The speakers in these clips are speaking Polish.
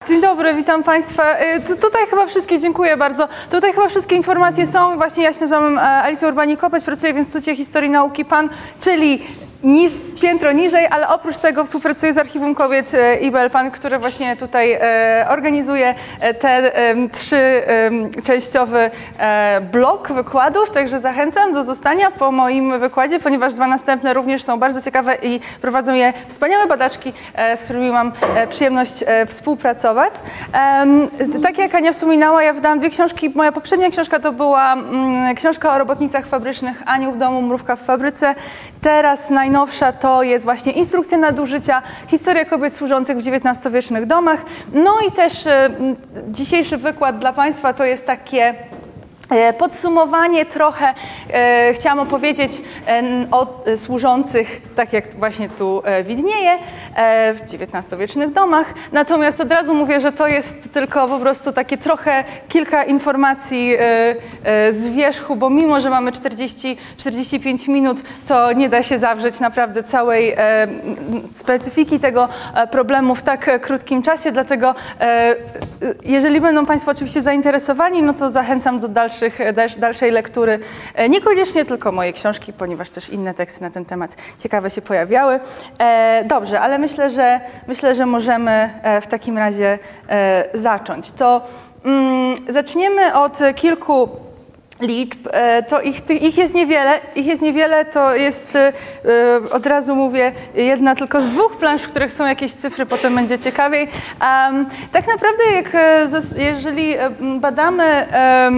Dzień dobry, witam Państwa. Tutaj chyba wszystkie, dziękuję bardzo. Tutaj chyba wszystkie informacje są. Właśnie ja się nazywam Alicja Urbanik-Kopeć, pracuję w Instytucie Historii Nauki PAN, czyli piętro niżej, ale oprócz tego współpracuję z Archiwum Kobiet IBL PAN, które właśnie tutaj organizuje ten trzyczęściowy blok wykładów, także zachęcam do zostania po moim wykładzie, ponieważ dwa następne również są bardzo ciekawe i prowadzą je wspaniałe badaczki, z którymi mam przyjemność współpracować. Tak jak Ania wspominała, ja wydałam dwie książki. Moja poprzednia książka to była książka o robotnicach fabrycznych Anioł w domu, mrówka w fabryce. Teraz najnowsza to jest właśnie Instrukcja nadużycia, historia kobiet służących w XIX-wiecznych domach. No i też dzisiejszy wykład dla Państwa to jest takie podsumowanie trochę. Chciałam opowiedzieć o służących, tak jak właśnie tu widnieje, w XIX-wiecznych domach. Natomiast od razu mówię, że to jest tylko po prostu takie trochę kilka informacji z wierzchu, bo mimo, że mamy 45 minut, to nie da się zawrzeć naprawdę całej specyfiki tego problemu w tak krótkim czasie. Dlatego jeżeli będą Państwo oczywiście zainteresowani, no to zachęcam do dalszej lektury. Niekoniecznie tylko moje książki, ponieważ też inne teksty na ten temat ciekawe się pojawiały. Dobrze, ale myślę, że możemy w takim razie zacząć. To zaczniemy od kilku liczb. To ich jest niewiele, to jest, od razu mówię, jedna tylko z dwóch plansz, w których są jakieś cyfry, potem będzie ciekawiej. Tak naprawdę, jeżeli badamy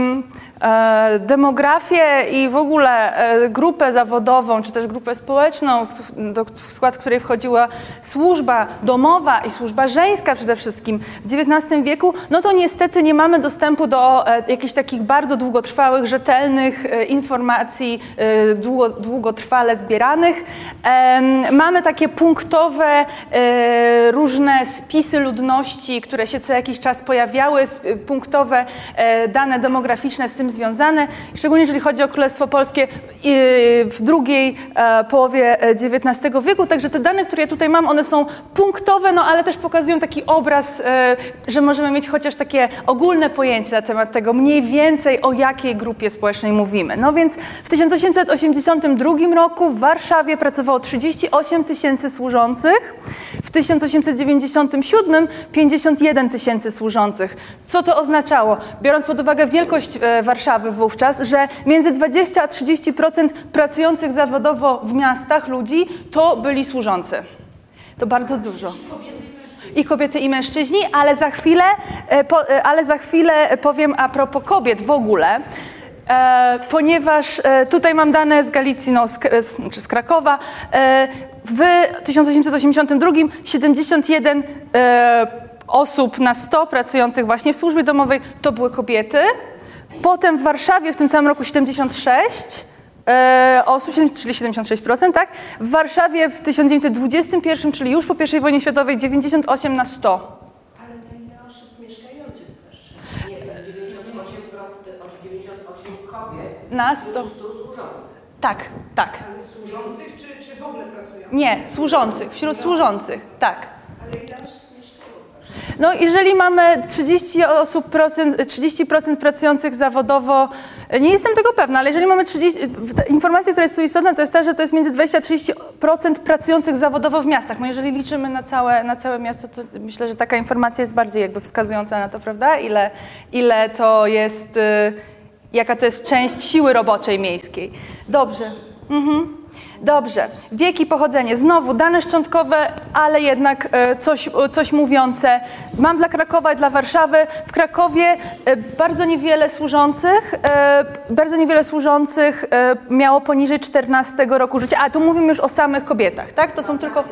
demografię i w ogóle grupę zawodową, czy też grupę społeczną, w skład której wchodziła służba domowa i służba żeńska przede wszystkim w XIX wieku, no to niestety nie mamy dostępu do jakichś takich bardzo długotrwałych, rzetelnych informacji, długotrwale zbieranych. Mamy takie punktowe, różne spisy ludności, które się co jakiś czas pojawiały, punktowe dane demograficzne z tym związane, szczególnie jeżeli chodzi o Królestwo Polskie w drugiej połowie XIX wieku. Także te dane, które ja tutaj mam, one są punktowe, no ale też pokazują taki obraz, że możemy mieć chociaż takie ogólne pojęcie na temat tego, mniej więcej o jakiej grupie społecznej mówimy. No więc w 1882 roku w Warszawie pracowało 38 000 służących, w 1897 51 000 służących. Co to oznaczało? Biorąc pod uwagę wielkość Warszawy wówczas, że między 20 a 30% pracujących zawodowo w miastach ludzi to byli służący. To bardzo dużo. I kobiety, i mężczyźni, ale za chwilę powiem a propos kobiet w ogóle. Ponieważ tutaj mam dane z Galicji, czy z Krakowa. W 1882 71 osób na 100 pracujących właśnie w służbie domowej to były kobiety. Potem w Warszawie w tym samym roku 76 osób, czyli 76%, tak? W Warszawie w 1921, czyli już po I wojnie światowej, 98 na 100. Ale na ile osób mieszkających w Warszawie? Nie, 98 kobiet na 100 służących. Tak. Ale służących czy w ogóle pracujących? Nie, służących, wśród służących, tak. Ale ile osób mieszkało w Warszawie? No jeżeli mamy 30% pracujących zawodowo, nie jestem tego pewna, ale jeżeli mamy informacja, która jest tu istotna, to jest ta, że to jest między 20 a 30% pracujących zawodowo w miastach. No jeżeli liczymy na całe miasto, to myślę, że taka informacja jest bardziej jakby wskazująca na to, prawda? Ile to jest, jaka to jest część siły roboczej miejskiej. Dobrze. Dobrze. Wiek i pochodzenie. Znowu dane szczątkowe, ale jednak coś mówiące. Mam dla Krakowa i dla Warszawy. W Krakowie bardzo niewiele służących miało poniżej 14 roku życia. A tu mówimy już o samych kobietach, tak? To są tylko...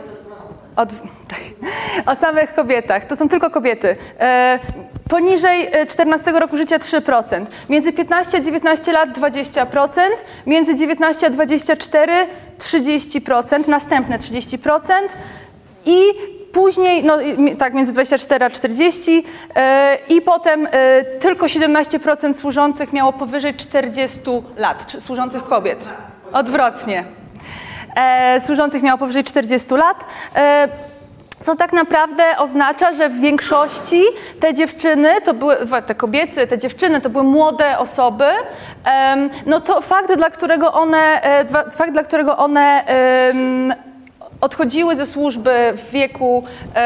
O samych kobietach. To są tylko kobiety. Poniżej 14 roku życia 3%. Między 15 a 19 lat 20%. Między 19 a 24 30%. Następne 30%. I później, no tak, między 24 a 40 i potem tylko 17% służących miało powyżej 40 lat, służących kobiet. Odwrotnie. Służących miało powyżej 40 lat. Co tak naprawdę oznacza, że w większości te dziewczyny, te kobiety, te dziewczyny to były młode osoby, no to fakt, dla którego one odchodziły ze służby w wieku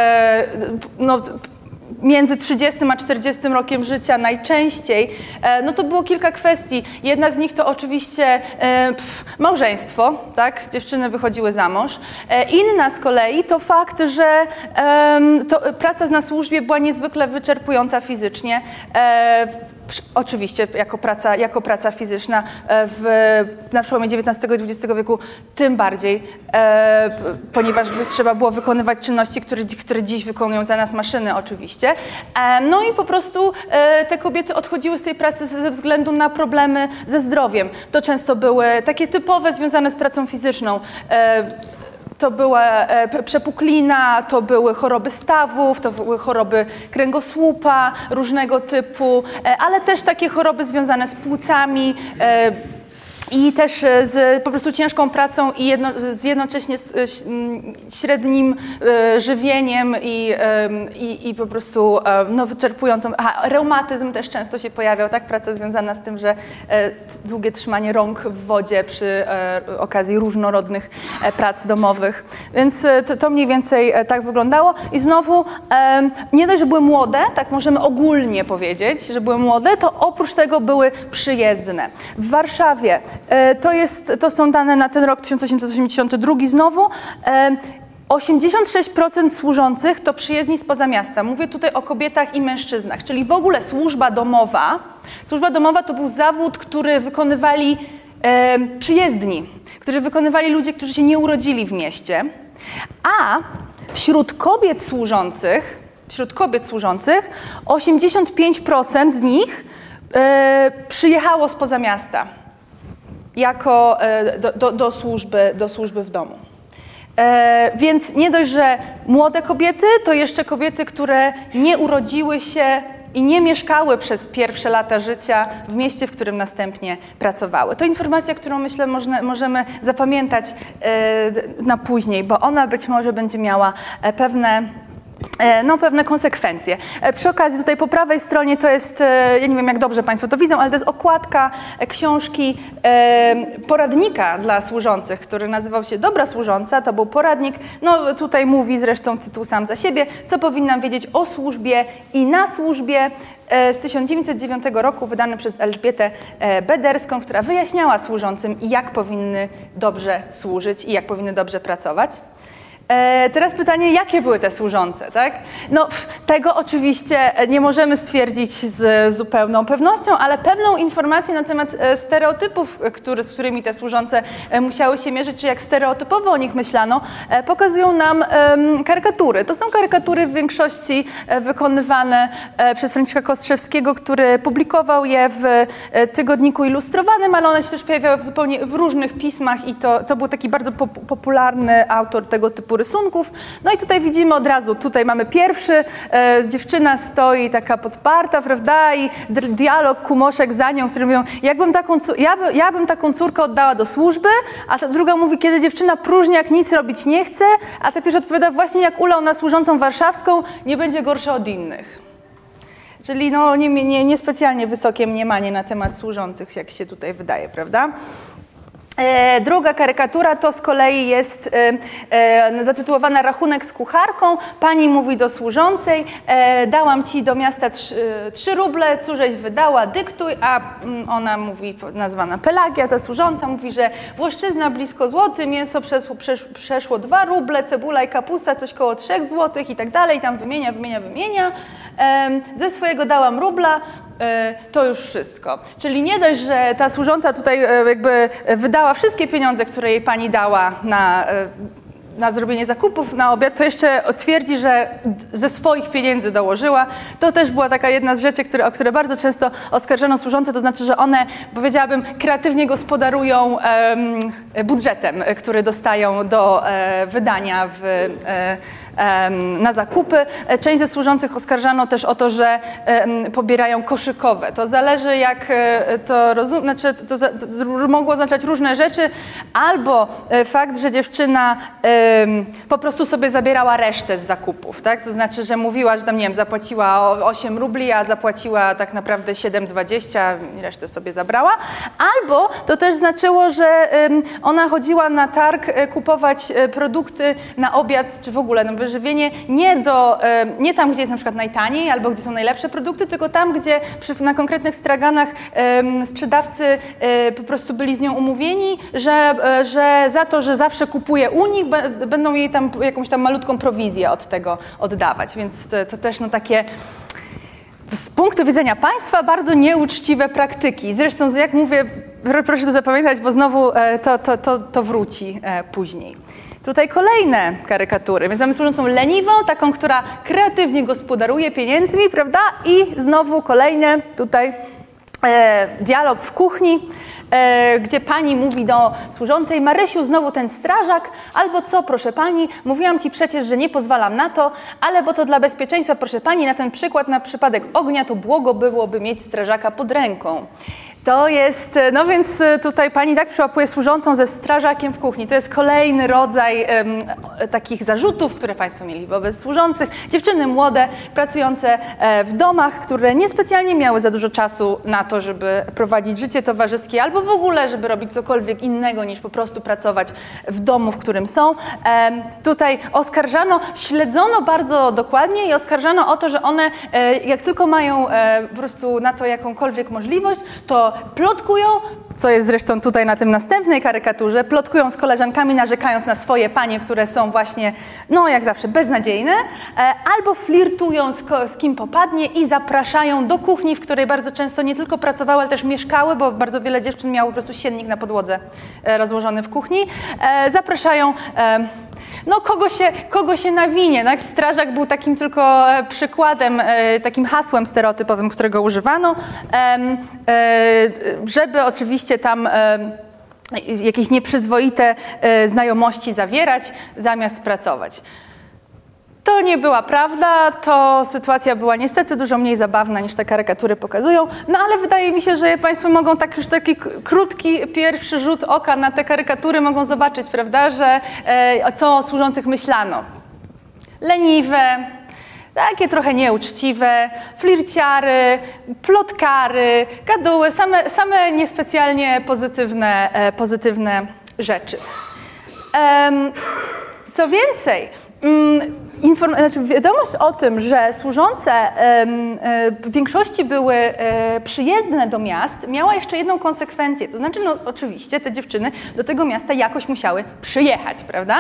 między 30 a 40 rokiem życia najczęściej, no to było kilka kwestii. Jedna z nich to oczywiście małżeństwo, tak? Dziewczyny wychodziły za mąż. Inna z kolei to fakt, że praca na służbie była niezwykle wyczerpująca fizycznie. Oczywiście jako praca fizyczna na przełomie XIX i XX wieku tym bardziej, ponieważ trzeba było wykonywać czynności, które dziś wykonują za nas maszyny oczywiście. No i po prostu te kobiety odchodziły z tej pracy ze względu na problemy ze zdrowiem. To często były takie typowe, związane z pracą fizyczną. To była przepuklina, to były choroby stawów, to były choroby kręgosłupa różnego typu, ale też takie choroby związane z płucami i też z po prostu ciężką pracą i jednocześnie z średnim żywieniem i po prostu wyczerpującą. Reumatyzm też często się pojawiał, tak? Praca związana z tym, że długie trzymanie rąk w wodzie przy okazji różnorodnych prac domowych. Więc to mniej więcej tak wyglądało. I znowu nie dość, że były młode, tak możemy ogólnie powiedzieć, że były młode, to oprócz tego były przyjezdne. W Warszawie to są dane na ten rok 1882 znowu. 86% służących to przyjezdni spoza miasta. Mówię tutaj o kobietach i mężczyznach, czyli w ogóle służba domowa. Służba domowa to był zawód, który wykonywali przyjezdni, którzy wykonywali ludzie, którzy się nie urodzili w mieście. A wśród kobiet służących 85% z nich przyjechało spoza miasta do służby w domu. Więc nie dość, że młode kobiety, to jeszcze kobiety, które nie urodziły się i nie mieszkały przez pierwsze lata życia w mieście, w którym następnie pracowały. To informacja, którą myślę możemy zapamiętać na później, bo ona być może będzie miała pewne konsekwencje. Przy okazji tutaj po prawej stronie to jest, ja nie wiem jak dobrze Państwo to widzą, ale to jest okładka książki poradnika dla służących, który nazywał się Dobra służąca. To był poradnik, no tutaj mówi zresztą tytuł sam za siebie, co powinnam wiedzieć o służbie i na służbie, z 1909 roku, wydany przez Elżbietę Bederską, która wyjaśniała służącym, jak powinny dobrze służyć i jak powinny dobrze pracować. Teraz pytanie, jakie były te służące, tak? No, tego oczywiście nie możemy stwierdzić z zupełną pewnością, ale pewną informację na temat stereotypów, z którymi te służące musiały się mierzyć, czy jak stereotypowo o nich myślano, pokazują nam karykatury. To są karykatury w większości wykonywane przez Franciszka Kostrzewskiego, który publikował je w tygodniku ilustrowanym, ale one się też pojawiały zupełnie w różnych pismach i to był taki bardzo popularny autor tego typu rysunków. No i tutaj widzimy od razu, tutaj mamy pierwszy, dziewczyna stoi taka podparta, prawda, i dialog kumoszek za nią, który mówią, ja bym taką córkę oddała do służby, a ta druga mówi, kiedy dziewczyna próżniak nic robić nie chce, a ta pierwsza odpowiada, właśnie jak ulał na służącą warszawską, nie będzie gorsza od innych. Czyli no niespecjalnie wysokie mniemanie na temat służących, jak się tutaj wydaje, prawda? Druga karykatura to z kolei jest zatytułowana Rachunek z kucharką. Pani mówi do służącej, dałam ci do miasta 3 ruble, cóżeś wydała, dyktuj, a ona mówi, nazwana Pelagia, ta służąca mówi, że włoszczyzna blisko złoty, mięso przeszło 2 ruble, cebula i kapusta coś koło 3 złotych i tak dalej, tam wymienia. Ze swojego dałam rubla, to już wszystko. Czyli nie dość, że ta służąca tutaj jakby wydała wszystkie pieniądze, które jej pani dała na zrobienie zakupów na obiad, to jeszcze twierdzi, że ze swoich pieniędzy dołożyła. To też była taka jedna z rzeczy, o które bardzo często oskarżano służące, to znaczy, że one, powiedziałabym, kreatywnie gospodarują budżetem, który dostają do wydania na zakupy. Część ze służących oskarżano też o to, że pobierają koszykowe. To zależy, jak to rozumiem, znaczy to mogło oznaczać różne rzeczy, albo fakt, że dziewczyna po prostu sobie zabierała resztę z zakupów, tak? To znaczy, że mówiła, że tam, nie wiem, zapłaciła 8 rubli, a zapłaciła tak naprawdę 7,20 i resztę sobie zabrała. Albo to też znaczyło, że ona chodziła na targ kupować produkty na obiad, czy w ogóle na wyżywienie, nie tam, gdzie jest na przykład najtaniej, albo gdzie są najlepsze produkty, tylko tam, gdzie na konkretnych straganach sprzedawcy po prostu byli z nią umówieni, że za to, że zawsze kupuje u nich, będą jej tam jakąś tam malutką prowizję od tego oddawać. Więc to też no takie z punktu widzenia państwa bardzo nieuczciwe praktyki. Zresztą, jak mówię, proszę to zapamiętać, bo znowu to wróci później. Tutaj kolejne karykatury. Więc mamy służącą leniwą, taką, która kreatywnie gospodaruje pieniędzmi, prawda? I znowu kolejne tutaj dialog w kuchni, gdzie pani mówi do służącej: Marysiu, znowu ten strażak, albo co, proszę pani, mówiłam ci przecież, że nie pozwalam na to, ale bo to dla bezpieczeństwa, proszę pani, na ten przykład, na przypadek ognia, to błogo byłoby mieć strażaka pod ręką. To jest, no więc tutaj pani tak przyłapuje służącą ze strażakiem w kuchni. To jest kolejny rodzaj takich zarzutów, które państwo mieli wobec służących. Dziewczyny młode, pracujące w domach, które niespecjalnie miały za dużo czasu na to, żeby prowadzić życie towarzyskie, albo w ogóle, żeby robić cokolwiek innego niż po prostu pracować w domu, w którym są. Tutaj oskarżano, śledzono bardzo dokładnie i oskarżano o to, że one, jak tylko mają po prostu na to jakąkolwiek możliwość, to plotkują, co jest zresztą tutaj na tym następnej karykaturze, plotkują z koleżankami, narzekając na swoje panie, które są właśnie, no jak zawsze, beznadziejne, albo flirtują z kim popadnie i zapraszają do kuchni, w której bardzo często nie tylko pracowały, ale też mieszkały, bo bardzo wiele dziewczyn miało po prostu siennik na podłodze rozłożony w kuchni. Zapraszają no kogo się nawinie, tak? Strażak był takim tylko przykładem, takim hasłem stereotypowym, którego używano, żeby oczywiście tam jakieś nieprzyzwoite znajomości zawierać, zamiast pracować. To nie była prawda, to sytuacja była niestety dużo mniej zabawna, niż te karykatury pokazują, no ale wydaje mi się, że państwo mogą tak już taki krótki pierwszy rzut oka na te karykatury mogą zobaczyć, prawda, że co o służących myślano. Leniwe, takie trochę nieuczciwe, flirciary, plotkary, gaduły, same niespecjalnie pozytywne rzeczy. Co więcej, wiadomość o tym, że służące w większości były przyjezdne do miast, miała jeszcze jedną konsekwencję. To znaczy, no oczywiście te dziewczyny do tego miasta jakoś musiały przyjechać, prawda?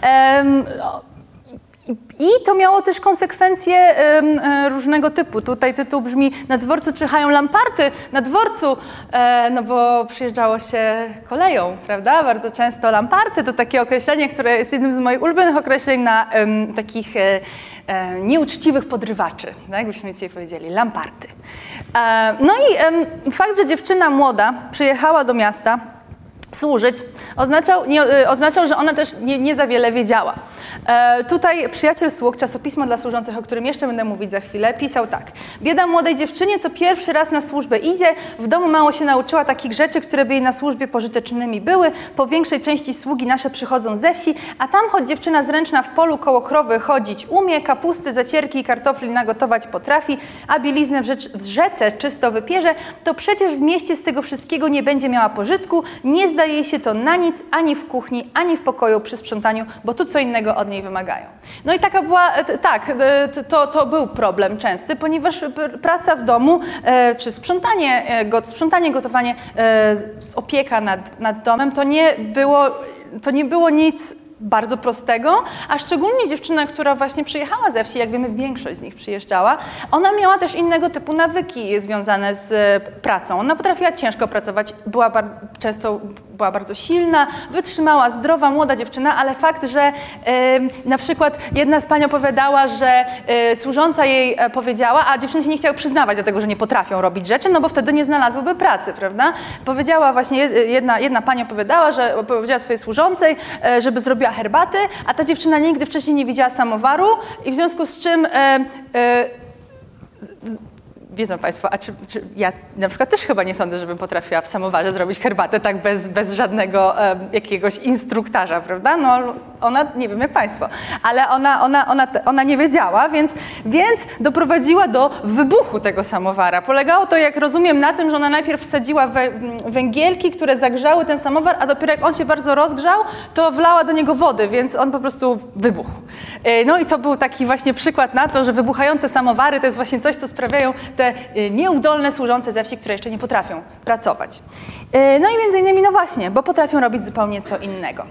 I to miało też konsekwencje różnego typu. Tutaj tytuł brzmi: na dworcu czyhają lamparty. Na dworcu, no bo przyjeżdżało się koleją, prawda? Bardzo często lamparty to takie określenie, które jest jednym z moich ulubionych określeń na takich nieuczciwych podrywaczy, tak byśmy dzisiaj powiedzieli, lamparty. No i fakt, że dziewczyna młoda przyjechała do miasta służyć, oznaczał, że ona też nie za wiele wiedziała. Tutaj Przyjaciel Sług, czasopismo dla służących, o którym jeszcze będę mówić za chwilę, pisał tak: bieda młodej dziewczynie, co pierwszy raz na służbę idzie, w domu mało się nauczyła takich rzeczy, które by jej na służbie pożytecznymi były, po większej części sługi nasze przychodzą ze wsi, a tam choć dziewczyna zręczna w polu koło krowy chodzić umie, kapusty, zacierki i kartofli nagotować potrafi, a bieliznę w rzece czysto wypierze, to przecież w mieście z tego wszystkiego nie będzie miała pożytku, nie zdaje jej się to na nic, ani w kuchni, ani w pokoju przy sprzątaniu, bo tu co innego od niej wymagają. No i taka była, tak, to był problem częsty, ponieważ praca w domu, czy sprzątanie, gotowanie, opieka nad domem, to nie było nic bardzo prostego, a szczególnie dziewczyna, która właśnie przyjechała ze wsi, jak wiemy, większość z nich przyjeżdżała, ona miała też innego typu nawyki związane z pracą. Ona potrafiła ciężko pracować, była często była bardzo silna, wytrzymała, zdrowa, młoda dziewczyna, ale fakt, że na przykład jedna z pań opowiadała, że służąca jej powiedziała, a dziewczyny się nie chciały przyznawać do tego, że nie potrafią robić rzeczy, no bo wtedy nie znalazłyby pracy, prawda? Powiedziała właśnie, jedna pani opowiadała, że powiedziała swojej służącej, żeby zrobiła herbatę, a ta dziewczyna nigdy wcześniej nie widziała samowaru i w związku z czym wiedzą Państwo, a czy ja na przykład też chyba nie sądzę, żebym potrafiła w samowarze zrobić herbatę tak bez żadnego jakiegoś instruktarza, prawda? No ona, nie wiem jak Państwo, ale ona nie wiedziała, więc doprowadziła do wybuchu tego samowara. Polegało to, jak rozumiem, na tym, że ona najpierw wsadziła węgielki, które zagrzały ten samowar, a dopiero jak on się bardzo rozgrzał, to wlała do niego wody, więc on po prostu wybuchł. No i to był taki właśnie przykład na to, że wybuchające samowary to jest właśnie coś, co sprawiają te nieudolne służące ze wsi, które jeszcze nie potrafią pracować. No i między innymi, no właśnie, bo potrafią robić zupełnie co innego.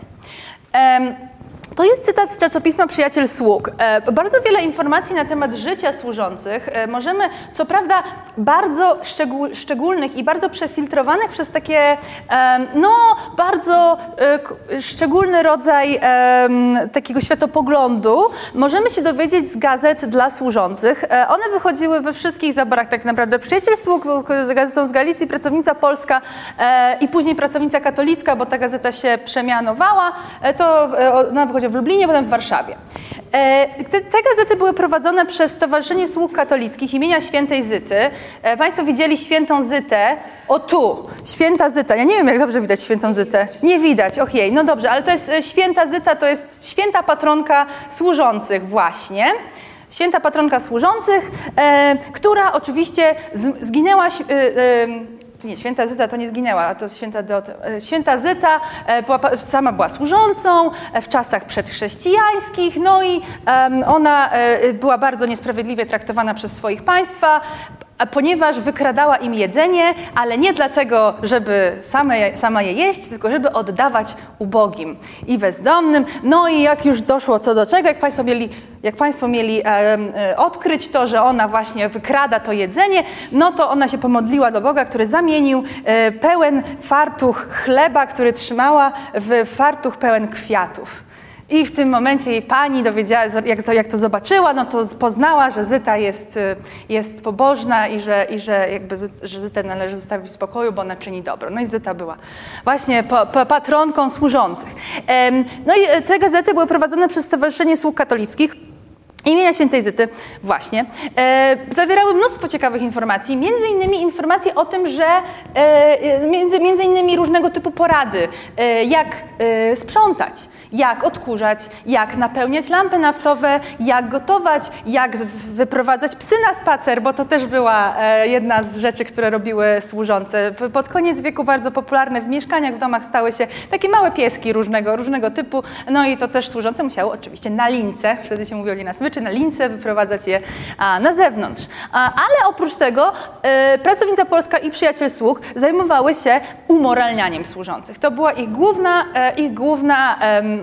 To jest cytat z czasopisma Przyjaciel Sług. Bardzo wiele informacji na temat życia służących możemy, co prawda bardzo szczególnych i bardzo przefiltrowanych przez takie, no bardzo szczególny rodzaj takiego światopoglądu, możemy się dowiedzieć z gazet dla służących. One wychodziły we wszystkich zaborach tak naprawdę. Przyjaciel Sług był gazetą z Galicji, Pracownica Polska i później Pracownica Katolicka, bo ta gazeta się przemianowała. To ona wychodziła w Lublinie, potem w Warszawie. Te gazety były prowadzone przez Stowarzyszenie Sług Katolickich imienia Świętej Zyty. Państwo widzieli Świętą Zytę. O tu, Święta Zyta. Ja nie wiem, jak dobrze widać Świętą Zytę. Nie widać, okej, no dobrze, ale to jest Święta Zyta, to jest święta patronka służących właśnie. Święta patronka służących, która oczywiście zginęła... Nie, Święta Zyta to nie zginęła, to Święta Zyta sama była służącą w czasach przedchrześcijańskich, no i ona była bardzo niesprawiedliwie traktowana przez swoich państwa, ponieważ wykradała im jedzenie, ale nie dlatego, żeby sama je jeść, tylko żeby oddawać ubogim i bezdomnym. No i jak już doszło co do czego, jak Państwo mieli odkryć to, że ona właśnie wykrada to jedzenie, no to ona się pomodliła do Boga, który zamienił pełen fartuch chleba, który trzymała, w fartuch pełen kwiatów. I w tym momencie jej pani dowiedziała, jak to zobaczyła, no to poznała, że Zyta jest pobożna i że Zytę należy zostawić w spokoju, bo ona czyni dobro. No i Zyta była właśnie patronką służących. No i te gazety były prowadzone przez Stowarzyszenie Sług Katolickich imienia Świętej Zyty, właśnie. Zawierały mnóstwo ciekawych informacji, między innymi informacje o tym, że między innymi różnego typu porady, jak sprzątać, jak odkurzać, jak napełniać lampy naftowe, jak gotować, jak wyprowadzać psy na spacer, bo to też była jedna z rzeczy, które robiły służące. Pod koniec wieku bardzo popularne w mieszkaniach, w domach stały się takie małe pieski różnego typu, no i to też służące musiały oczywiście na lince, wtedy się mówiło na smyczy, na lince wyprowadzać je na zewnątrz. Ale oprócz tego Pracownica Polska i Przyjaciel Sług zajmowały się umoralnianiem służących. To była ich główna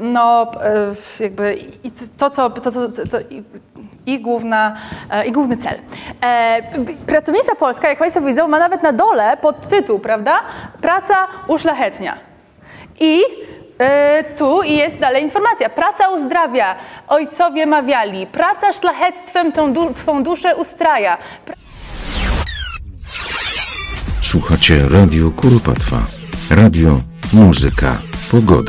i główny cel. Pracownica Polska, jak Państwo widzą, ma nawet na dole podtytuł, prawda? Praca uszlachetnia. I tu jest dalej informacja. Praca uzdrawia, ojcowie mawiali. Praca szlachectwem twą duszę ustraja. Słuchacie Radio Kuropatwa. Radio, muzyka, pogoda.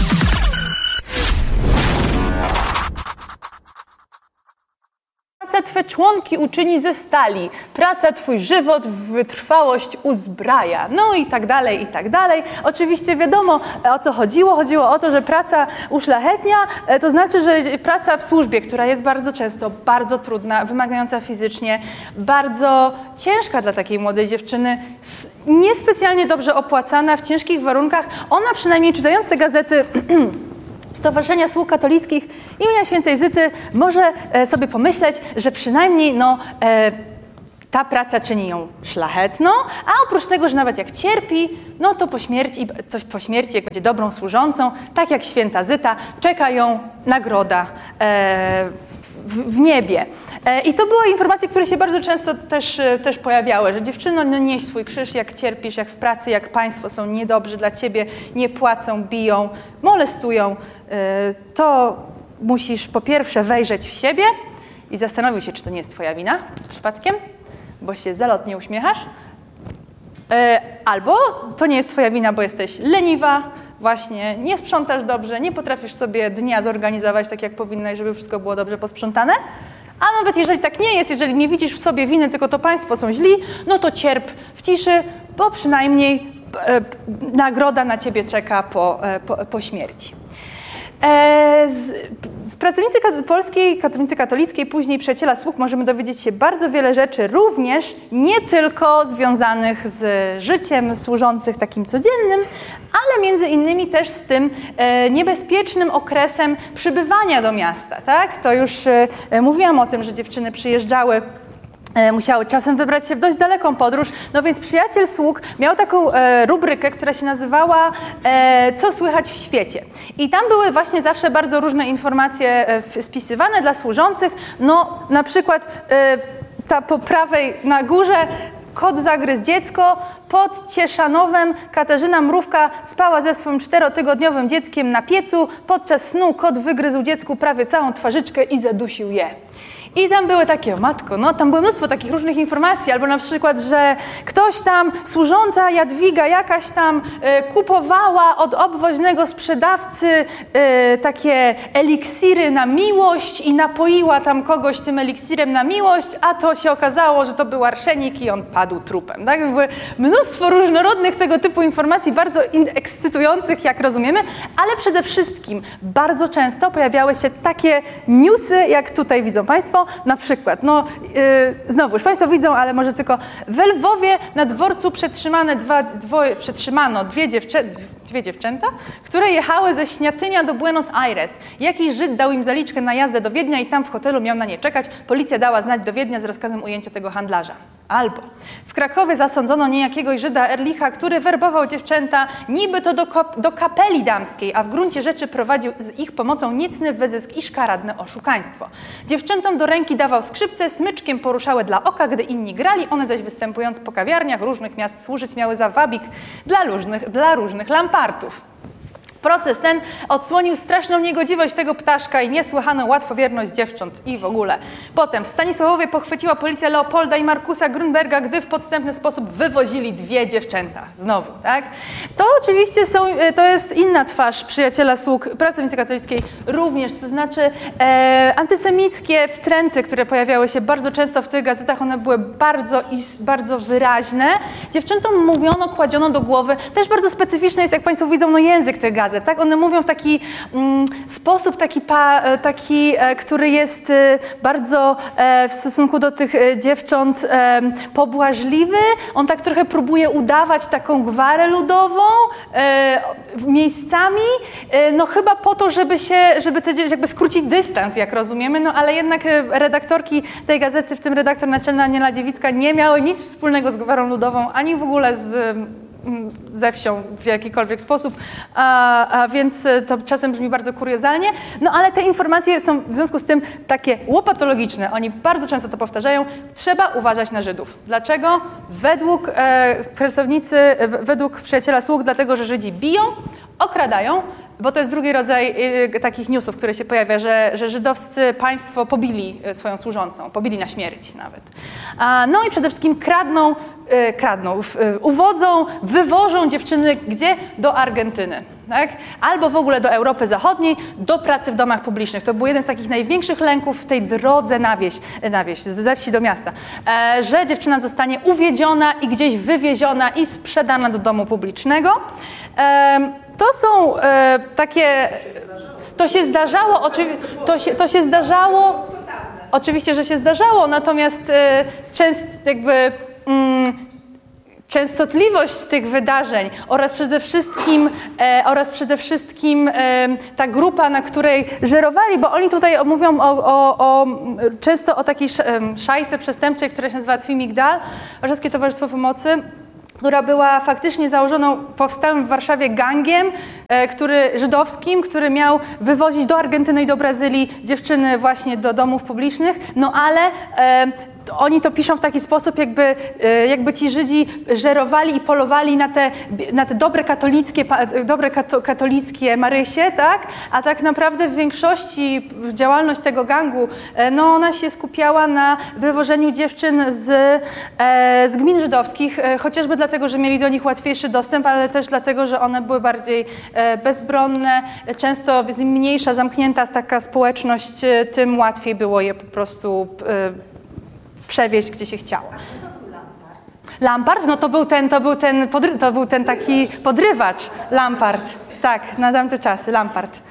Praca Twe członki uczyni ze stali, praca Twój żywot w wytrwałość uzbraja. No i tak dalej, i tak dalej. Oczywiście wiadomo, o co chodziło. Chodziło o to, że praca uszlachetnia, to znaczy, że praca w służbie, która jest bardzo często bardzo trudna, wymagająca fizycznie, bardzo ciężka dla takiej młodej dziewczyny, niespecjalnie dobrze opłacana, w ciężkich warunkach. Ona przynajmniej czytając te gazety Stowarzyszenia Sług Katolickich imienia Świętej Zyty może sobie pomyśleć, że przynajmniej ta praca czyni ją szlachetną, a oprócz tego, że nawet jak cierpi, no to po śmierci, jak będzie dobrą służącą, tak jak Święta Zyta, czeka ją nagroda w niebie. I to były informacje, które się bardzo często też pojawiały, że dziewczyno, no nieś swój krzyż, jak cierpisz, jak w pracy, jak państwo są niedobrzy dla ciebie, nie płacą, biją, molestują, to musisz po pierwsze wejrzeć w siebie i zastanowić się, czy to nie jest twoja wina przypadkiem, bo się zalotnie uśmiechasz, albo to nie jest twoja wina, bo jesteś leniwa, właśnie nie sprzątasz dobrze, nie potrafisz sobie dnia zorganizować tak, jak powinnaś, żeby wszystko było dobrze posprzątane. A nawet jeżeli tak nie jest, jeżeli nie widzisz w sobie winy, tylko to państwo są źli, no to cierp w ciszy, bo przynajmniej nagroda na ciebie czeka po śmierci. Z pracownicy polskiej, katolicy katolickiej, później Przyjaciela Sług możemy dowiedzieć się bardzo wiele rzeczy, również nie tylko związanych z życiem służących takim codziennym, ale między innymi też z tym niebezpiecznym okresem przybywania do miasta. Tak? To już mówiłam o tym, że dziewczyny przyjeżdżały, musiały czasem wybrać się w dość daleką podróż, no więc Przyjaciel Sług miał taką rubrykę, która się nazywała Co słychać w świecie. I tam były właśnie zawsze bardzo różne informacje spisywane dla służących, no na przykład ta po prawej na górze kot zagryzł dziecko, pod Cieszanowem Katarzyna Mrówka spała ze swoim 4-tygodniowym dzieckiem na piecu, podczas snu kot wygryzł dziecku prawie całą twarzyczkę i zadusił je. I tam były takie, matko, no tam było mnóstwo takich różnych informacji, albo na przykład, że ktoś tam, służąca Jadwiga jakaś tam kupowała od obwoźnego sprzedawcy takie eliksiry na miłość i napoiła tam kogoś tym eliksirem na miłość, a to się okazało, że to był arszenik i on padł trupem. Tak? Były mnóstwo różnorodnych tego typu informacji, bardzo ekscytujących, jak rozumiemy, ale przede wszystkim bardzo często pojawiały się takie newsy, jak tutaj widzą Państwo, na przykład, no znowu, już Państwo widzą, ale może tylko w Lwowie na dworcu przetrzymano dwie dziewczęta, które jechały ze Śniatynia do Buenos Aires. Jakiś Żyd dał im zaliczkę na jazdę do Wiednia i tam w hotelu miał na nie czekać. Policja dała znać do Wiednia z rozkazem ujęcia tego handlarza. Albo w Krakowie zasądzono niejakiegoś Żyda Erlicha, który werbował dziewczęta niby to do kapeli damskiej, a w gruncie rzeczy prowadził z ich pomocą niecny wyzysk i szkaradne oszukaństwo. Dziewczętom do ręki dawał skrzypce, smyczkiem poruszały dla oka, gdy inni grali, one zaś występując po kawiarniach różnych miast służyć miały za wabik dla różnych lampartów. Proces ten odsłonił straszną niegodziwość tego ptaszka i niesłychaną łatwowierność dziewcząt i w ogóle. Potem w Stanisławowie pochwyciła policja Leopolda i Markusa Grunberga, gdy w podstępny sposób wywozili dwie dziewczęta. Znowu, tak? To oczywiście to jest inna twarz Przyjaciela Sług pracownicy katolickiej również, to znaczy antysemickie wtręty, które pojawiały się bardzo często w tych gazetach, one były bardzo wyraźne. Dziewczętom mówiono, kładziono do głowy, też bardzo specyficzny jest, jak Państwo widzą, no język tych gazet. Tak? One mówią w taki sposób, który jest bardzo w stosunku do tych dziewcząt pobłażliwy. On tak trochę próbuje udawać taką gwarę ludową miejscami, no chyba po to, żeby jakby skrócić dystans, jak rozumiemy, no ale jednak redaktorki tej gazety, w tym redaktor naczelna Aniela Dziewicka, nie miały nic wspólnego z gwarą ludową, ani w ogóle ze wsią w jakikolwiek sposób, a więc to czasem brzmi bardzo kuriozalnie, no ale te informacje są w związku z tym takie łopatologiczne. Oni bardzo często to powtarzają. Trzeba uważać na Żydów. Dlaczego? Według według Przyjaciela Sług, dlatego, że Żydzi biją, okradają, bo to jest drugi rodzaj takich newsów, które się pojawia, że żydowscy państwo pobili swoją służącą, pobili na śmierć nawet. No i przede wszystkim uwodzą, wywożą dziewczyny gdzie? Do Argentyny. Tak? Albo w ogóle do Europy Zachodniej, do pracy w domach publicznych. To był jeden z takich największych lęków w tej drodze na wieś, ze wsi do miasta, że dziewczyna zostanie uwiedziona i gdzieś wywieziona i sprzedana do domu publicznego. To są takie... To się zdarzało, oczywiście, że się zdarzało, natomiast częstotliwość tych wydarzeń oraz przede wszystkim ta grupa, na której żerowali, bo oni tutaj mówią często o takiej szajce przestępczej, która się nazywa Twi Migdal, Warszawskie Towarzystwo Pomocy. która była faktycznie założoną, powstałym w Warszawie gangiem żydowskim, który miał wywozić do Argentyny i do Brazylii dziewczyny właśnie do domów publicznych, no ale oni to piszą w taki sposób, jakby ci Żydzi żerowali i polowali na te dobre katolickie Marysie, tak? A tak naprawdę w większości działalność tego gangu, no ona się skupiała na wywożeniu dziewczyn z gmin żydowskich, chociażby dlatego, że mieli do nich łatwiejszy dostęp, ale też dlatego, że one były bardziej bezbronne, często im mniejsza, zamknięta taka społeczność, tym łatwiej było je po prostu przewieźć, gdzie się chciało. Lampart? No to był ten taki podrywacz. Lampart. Tak, na tamte czasy. Lampart.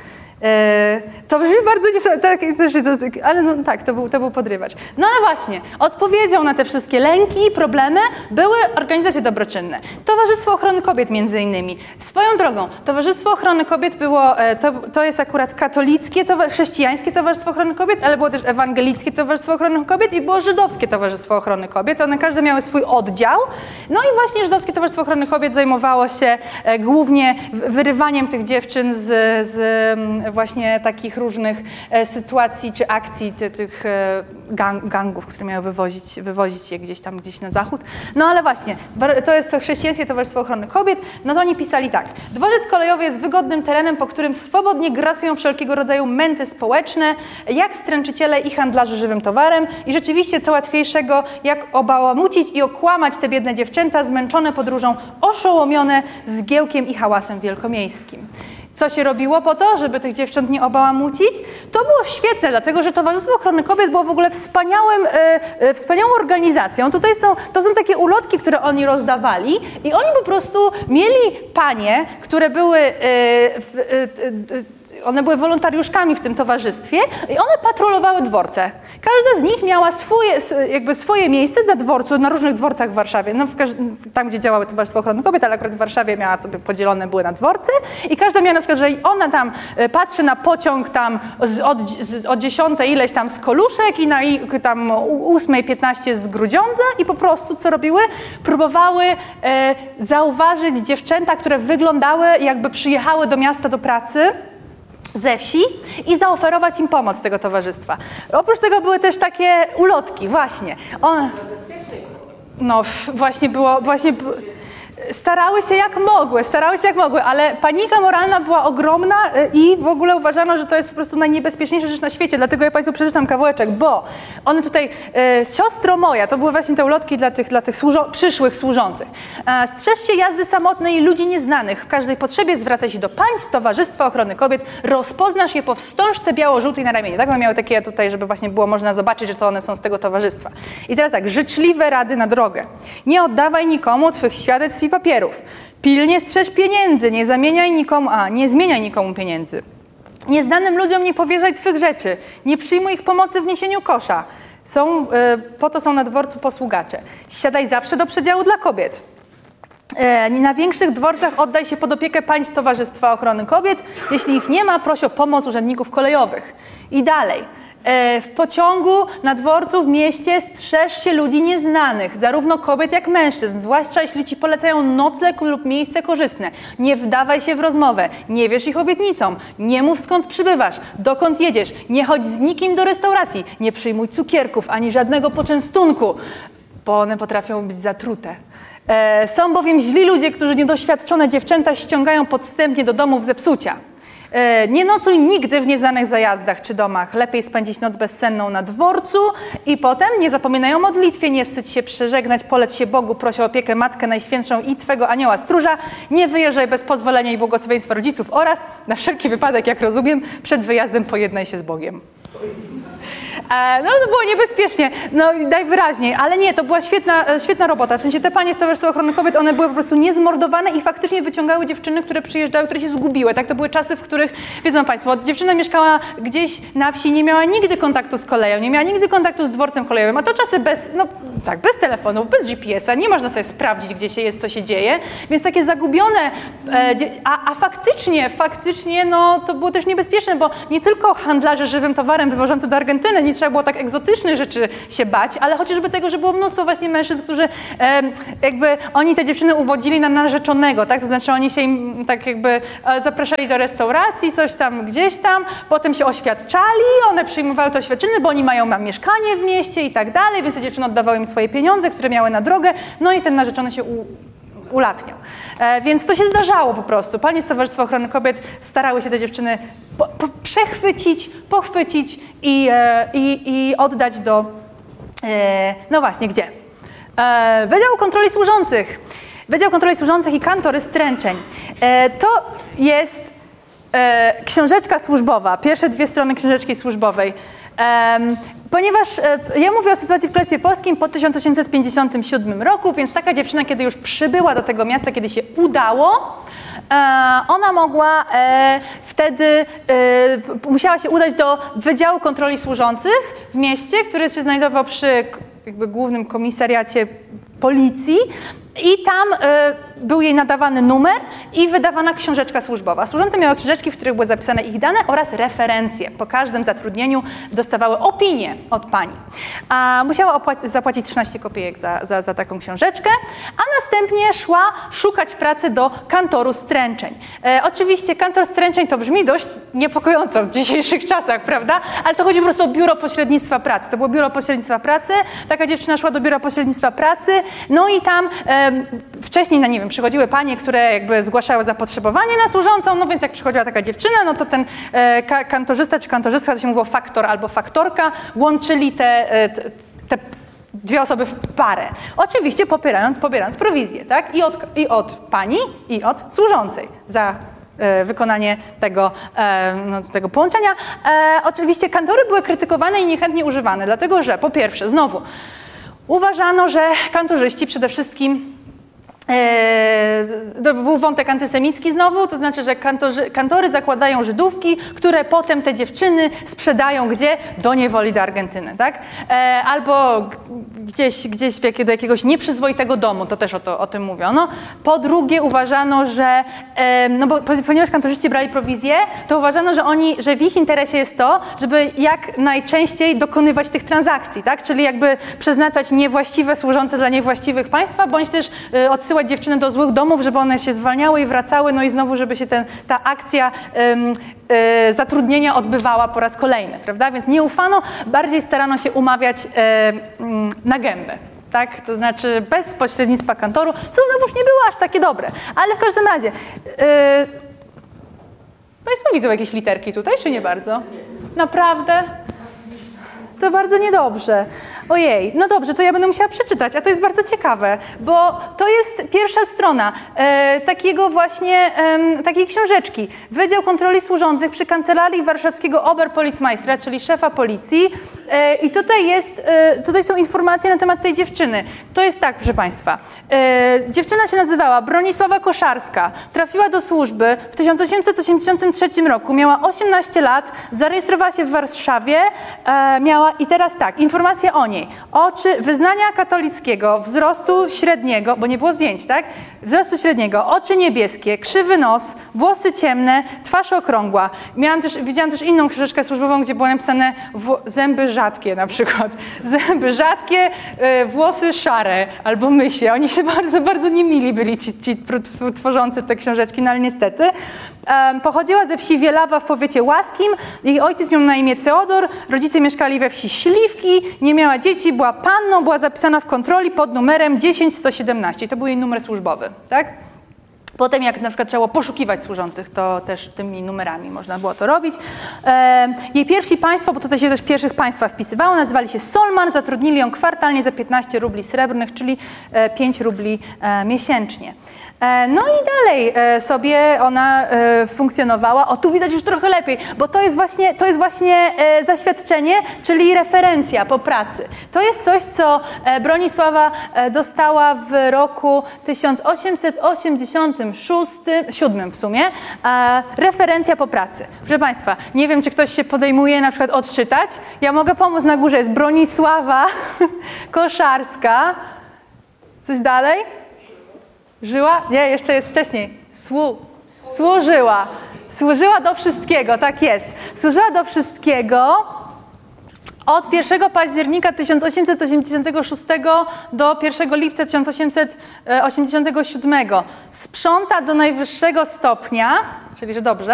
To brzmi bardzo ale no tak, to był podrywacz. No ale właśnie, odpowiedzią na te wszystkie lęki i problemy były organizacje dobroczynne. Towarzystwo Ochrony Kobiet między innymi. Swoją drogą, Towarzystwo Ochrony Kobiet było, to jest akurat katolickie, chrześcijańskie Towarzystwo Ochrony Kobiet, ale było też ewangelickie Towarzystwo Ochrony Kobiet i było żydowskie Towarzystwo Ochrony Kobiet. One każde miały swój oddział. No i właśnie żydowskie Towarzystwo Ochrony Kobiet zajmowało się głównie wyrywaniem tych dziewczyn z właśnie takich różnych sytuacji czy akcji tych gangów, które miały wywozić je gdzieś na zachód. No ale właśnie, to jest to chrześcijańskie Towarzystwo Ochrony Kobiet, no to oni pisali tak. Dworzec kolejowy jest wygodnym terenem, po którym swobodnie grasują wszelkiego rodzaju męty społeczne, jak stręczyciele i handlarze żywym towarem i rzeczywiście co łatwiejszego, jak obałamucić i okłamać te biedne dziewczęta zmęczone podróżą, oszołomione zgiełkiem i hałasem wielkomiejskim. Co się robiło po to, żeby tych dziewcząt nie obałamucić? To było świetne, dlatego że Towarzystwo Ochrony Kobiet było w ogóle wspaniałą organizacją. To są takie ulotki, które oni rozdawali i oni po prostu mieli panie, które były one były wolontariuszkami w tym towarzystwie i one patrolowały dworce. Każda z nich miała swoje miejsce na dworcu, na różnych dworcach w Warszawie. No, tam, gdzie działały Towarzystwo Ochrony Kobiet, ale akurat w Warszawie miała sobie podzielone były na dworce i każda miała na przykład, że ona tam patrzy na pociąg tam od 10 ileś tam z Koluszek i na tam 8:15 z Grudziądza i po prostu co robiły? Próbowały zauważyć dziewczęta, które wyglądały jakby przyjechały do miasta do pracy ze wsi i zaoferować im pomoc tego towarzystwa. Oprócz tego były też takie ulotki, właśnie. No właśnie starały się jak mogły, ale panika moralna była ogromna i w ogóle uważano, że to jest po prostu najniebezpieczniejsza rzecz na świecie, dlatego ja Państwu przeczytam kawałeczek, bo one tutaj, siostro moja, to były właśnie te ulotki dla tych przyszłych służących. Strzeżcie jazdy samotnej i ludzi nieznanych, w każdej potrzebie zwracaj się do państw Towarzystwa Ochrony Kobiet, rozpoznasz je po wstążce biało-żółtej na ramieniu. Tak, one miały takie tutaj, żeby właśnie było można zobaczyć, że to one są z tego towarzystwa. I teraz tak, życzliwe rady na drogę. Nie oddawaj nikomu twych świadectw i papierów. Pilnie strzeż pieniędzy, nie zmieniaj nikomu pieniędzy. Nieznanym ludziom nie powierzaj twych rzeczy. Nie przyjmuj ich pomocy w niesieniu kosza. Po to są na dworcu posługacze. Siadaj zawsze do przedziału dla kobiet. Na większych dworcach oddaj się pod opiekę państw Towarzystwa Ochrony Kobiet. Jeśli ich nie ma, proś o pomoc urzędników kolejowych. I dalej. W pociągu, na dworcu, w mieście strzeż się ludzi nieznanych, zarówno kobiet jak mężczyzn, zwłaszcza jeśli ci polecają nocleg lub miejsce korzystne. Nie wdawaj się w rozmowę, nie wierz ich obietnicom, nie mów skąd przybywasz, dokąd jedziesz, nie chodź z nikim do restauracji, nie przyjmuj cukierków ani żadnego poczęstunku, bo one potrafią być zatrute. Są bowiem źli ludzie, którzy niedoświadczone dziewczęta ściągają podstępnie do domów zepsucia. Nie nocuj nigdy w nieznanych zajazdach czy domach. Lepiej spędzić noc bezsenną na dworcu i potem nie zapominaj o modlitwie, nie wstydź się przeżegnać, poleć się Bogu, proś o opiekę Matkę Najświętszą i Twego Anioła Stróża. Nie wyjeżdżaj bez pozwolenia i błogosławieństwa rodziców oraz, na wszelki wypadek, jak rozumiem, przed wyjazdem pojednaj się z Bogiem. No to było niebezpiecznie, no najwyraźniej, ale nie, to była świetna robota. W sensie te panie z Towarzystwa Ochrony Kobiet, one były po prostu niezmordowane i faktycznie wyciągały dziewczyny, które przyjeżdżały, które się zgubiły. Tak, to były czasy, w których, wiedzą Państwo, dziewczyna mieszkała gdzieś na wsi, nie miała nigdy kontaktu z koleją, nie miała nigdy kontaktu z dworcem kolejowym, a to czasy bez telefonów, bez GPS-a, nie można sobie sprawdzić, gdzie się jest, co się dzieje, więc takie zagubione, a faktycznie, no to było też niebezpieczne, bo nie tylko handlarze żywym towarem wywożący do Argentyny Argentyny, nie trzeba było tak egzotycznych rzeczy się bać, ale chociażby tego, że było mnóstwo właśnie mężczyzn, którzy jakby oni te dziewczyny uwodzili na narzeczonego, tak? To znaczy oni się im tak jakby zapraszali do restauracji, coś tam, gdzieś tam, potem się oświadczali, one przyjmowały te oświadczyny, bo oni mają mieszkanie w mieście i tak dalej, więc te dziewczyny oddawały im swoje pieniądze, które miały na drogę, no i ten narzeczony się ulatniał. Więc to się zdarzało po prostu. Panie z Towarzystwa Ochrony Kobiet starały się te dziewczyny przechwycić, pochwycić i oddać do... no właśnie, gdzie? Wydział Kontroli Służących. Wydział Kontroli Służących i kantory stręczeń. To jest książeczka służbowa, pierwsze 2 strony książeczki służbowej. Ponieważ ja mówię o sytuacji w Królestwie Polskim po 1857 roku, więc taka dziewczyna, kiedy już przybyła do tego miasta, kiedy się udało, ona mogła wtedy, musiała się udać do Wydziału Kontroli Służących w mieście, który się znajdował przy jakby głównym komisariacie policji i tam był jej nadawany numer i wydawana książeczka służbowa. Służące miały książeczki, w których były zapisane ich dane oraz referencje. Po każdym zatrudnieniu dostawały opinię od pani. Musiała zapłacić 13 kopiejek za taką książeczkę, a następnie szła szukać pracy do kantoru stręczeń. Oczywiście kantor stręczeń to brzmi dość niepokojąco w dzisiejszych czasach, prawda? Ale to chodzi po prostu o biuro pośrednictwa pracy. To było biuro pośrednictwa pracy, taka dziewczyna szła do biura pośrednictwa pracy, no i tam wcześniej, no nie wiem, przychodziły panie, które jakby zgłaszały zapotrzebowanie na służącą, no więc jak przychodziła taka dziewczyna, no to ten kantorzysta czy kantorzystka, to się mówiło faktor albo faktorka, łączyli te 2 osoby w parę. Oczywiście pobierając prowizję, tak? I od pani, i od służącej za wykonanie tego połączenia. Oczywiście kantory były krytykowane i niechętnie używane, dlatego że po pierwsze, znowu, uważano, że kantorzyści przede wszystkim to był wątek antysemicki znowu, to znaczy, że kantory zakładają Żydówki, które potem te dziewczyny sprzedają gdzie? Do niewoli, do Argentyny, tak? Albo gdzieś do jakiegoś nieprzyzwoitego domu, to też o tym mówiono. Po drugie uważano, że, no bo ponieważ kantorzyści brali prowizję, to uważano, że w ich interesie jest to, żeby jak najczęściej dokonywać tych transakcji, tak? Czyli jakby przeznaczać niewłaściwe służące dla niewłaściwych państwa, bądź też odsyłać dziewczyny do złych domów, żeby one się zwalniały i wracały, no i znowu, żeby się ta akcja zatrudnienia odbywała po raz kolejny, prawda? Więc nie ufano, bardziej starano się umawiać na gębę. Tak? To znaczy bez pośrednictwa kantoru, co znowuż nie było aż takie dobre. Ale w każdym razie, Państwo widzą jakieś literki tutaj, czy nie bardzo? Naprawdę? To bardzo niedobrze. Ojej, no dobrze, to ja będę musiała przeczytać, a to jest bardzo ciekawe, bo to jest pierwsza strona takiej książeczki. Wydział Kontroli Służących przy Kancelarii Warszawskiego Oberpolizmeistera, czyli szefa policji. I tutaj są informacje na temat tej dziewczyny. To jest tak, proszę Państwa. Dziewczyna się nazywała Bronisława Koszarska. Trafiła do służby w 1883 roku. Miała 18 lat, zarejestrowała się w Warszawie, i teraz tak, informacja o niej. Wyznania katolickiego, wzrostu średniego, bo nie było zdjęć, tak? Wzrostu średniego, oczy niebieskie, krzywy nos, włosy ciemne, twarz okrągła. Widziałam też inną książeczkę służbową, gdzie było napisane zęby rzadkie na przykład. Zęby rzadkie, włosy szare albo mysie. Oni się bardzo, bardzo niemili byli ci tworzący te książeczki, no ale niestety. Pochodziła ze wsi Wielawa w powiecie łaskim. Jej ojciec miał na imię Teodor, rodzice mieszkali we wsi Śliwki, nie miała dzieci, była panną, była zapisana w kontroli pod numerem 10117. To był jej numer służbowy, tak? Potem jak na przykład trzeba było poszukiwać służących, to też tymi numerami można było to robić. Jej pierwsi państwo, bo tutaj się też pierwszych państwa wpisywało, nazywali się Solman, zatrudnili ją kwartalnie za 15 rubli srebrnych, czyli 5 rubli miesięcznie. No i dalej sobie ona funkcjonowała. O, tu widać już trochę lepiej, bo to jest właśnie zaświadczenie, czyli referencja po pracy. To jest coś, co Bronisława dostała w roku 1887 w sumie. Referencja po pracy. Proszę Państwa, nie wiem, czy ktoś się podejmuje na przykład odczytać. Ja mogę pomóc, na górze jest Bronisława Koszarska. Coś dalej? Żyła? Nie, jeszcze jest wcześniej. Służyła. Służyła do wszystkiego, tak jest. Służyła do wszystkiego Od 1 października 1886 do 1 lipca 1887 sprząta do najwyższego stopnia, czyli że dobrze,